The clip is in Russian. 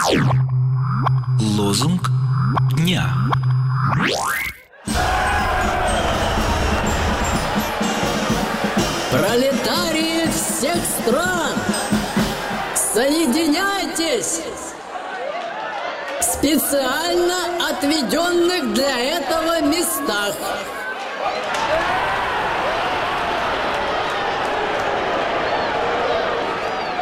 Лозунг дня. Пролетарии всех стран, соединяйтесь! В специально отведенных для этого местах.